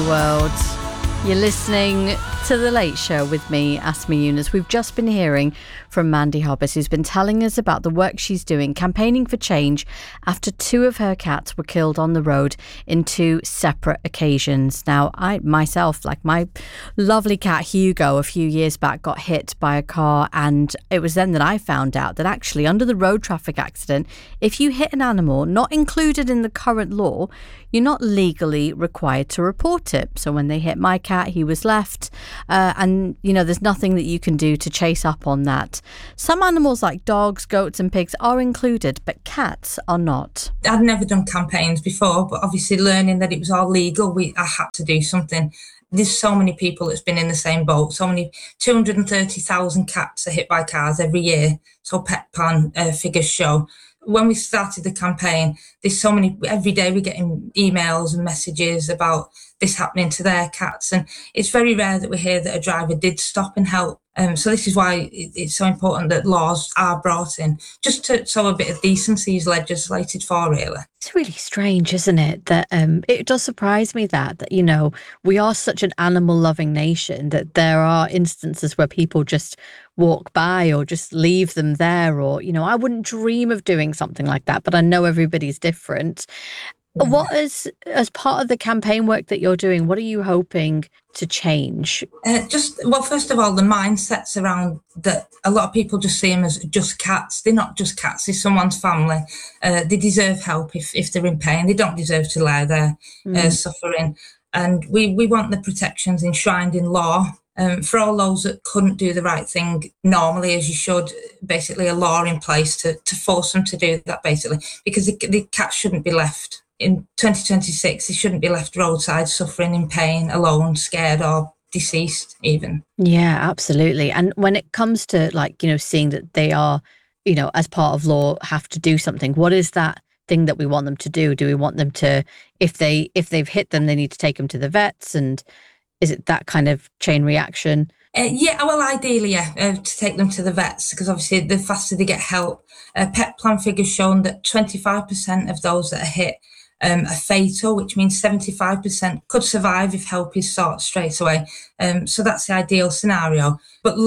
world. You're listening to The Late Show with me, Asma Yunus. We've just been hearing from Mandy Hobbs, who's been telling us about the work she's doing, campaigning for change after two of her cats were killed on the road in two separate occasions. Now, I myself, like my lovely cat Hugo, a few years back got hit by a car, and it was then that I found out that actually under the road traffic accident, if you hit an animal not included in the current law, you're not legally required to report it. So when they hit my cat, he was left. And, you know, there's nothing that you can do to chase up on that. Some animals like dogs, goats and pigs are included, but cats are not. I'd never done campaigns before, but obviously learning that it was all legal, I had to do something. There's so many people that's been in the same boat. So many 230,000 cats are hit by cars every year. So Petplan figures show. When we started the campaign, there's so many, every day we're getting emails and messages about this happening to their cats. And it's very rare that we hear that a driver did stop and help. So this is why it's so important that laws are brought in, just so a bit of decency is legislated for, really. It's really strange, isn't it? That it does surprise me that, you know, we are such an animal-loving nation that there are instances where people just walk by or just leave them there, or, you know, I wouldn't dream of doing something like that, but I know everybody's different. Yeah. What is, as part of the campaign work that you're doing, what are you hoping to change? First of all, the mindsets around that. A lot of people just see them as just cats. They're not just cats. They're someone's family. They deserve help if they're in pain. They don't deserve to lie there suffering. And we want the protections enshrined in law. For all those that couldn't do the right thing normally, as you should, basically a law in place to force them to do that, basically, because the cats shouldn't be left. In 2026, they shouldn't be left roadside suffering in pain, alone, scared or deceased even. Yeah, absolutely. And when it comes to, like, you know, seeing that they are, you know, as part of law, have to do something, what is that thing that we want them to do? Do we want them to, if they've hit them, they need to take them to the vets? And is it that kind of chain reaction? Ideally, to take them to the vets, because obviously the faster they get help. Petplan figures shown that 25% of those that are hit are fatal, which means 75% could survive if help is sought straight away. So that's the ideal scenario. But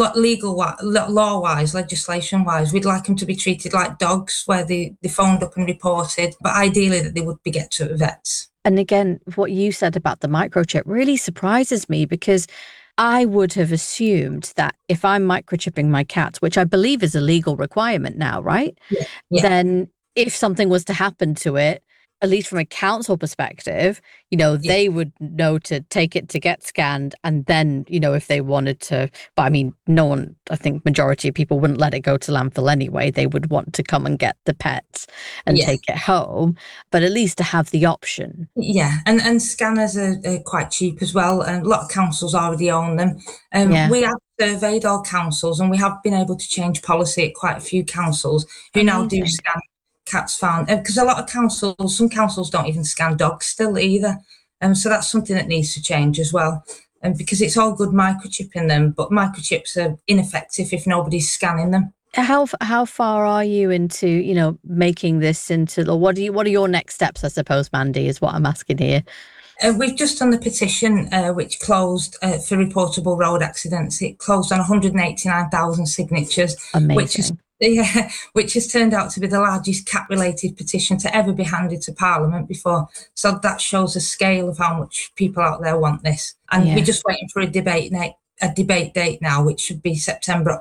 law-wise, legislation-wise, we'd like them to be treated like dogs, where they phoned up and reported, but ideally that they would be get to vets. And again, what you said about the microchip really surprises me, because I would have assumed that if I'm microchipping my cat, which I believe is a legal requirement now, right? Yeah. Then if something was to happen to it, at least from a council perspective, you know, they would know to take it to get scanned. And then, you know, if they wanted to, but I mean, no one, I think majority of people wouldn't let it go to landfill anyway. They would want to come and get the pets and take it home, but at least to have the option. Yeah, and scanners are quite cheap as well. And a lot of councils already own them. We have surveyed all councils, and we have been able to change policy at quite a few councils who now do scan cats found, because some councils don't even scan dogs still either. So that's something that needs to change as well. And because it's all good microchipping them, but microchips are ineffective if nobody's scanning them. How far are you into, you know, making this into law? What are your next steps, I suppose, Mandy, is what I'm asking here. We've just done the petition, which closed for reportable road accidents. It closed on 189,000 signatures. Amazing. Which has turned out to be the largest cat-related petition to ever be handed to Parliament before. So that shows the scale of how much people out there want this. And we're just waiting for a debate date now, which should be September,